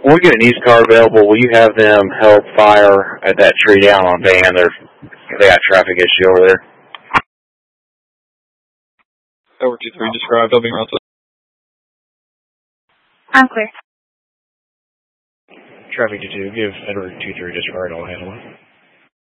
when we get an East car available, will you have them help fire at that tree down on Van? They got a traffic issue over there. Over 2-3 described. I'll be around. I'm clear. Traffic to 2. Give Edward 2-3 described. I'll handle it.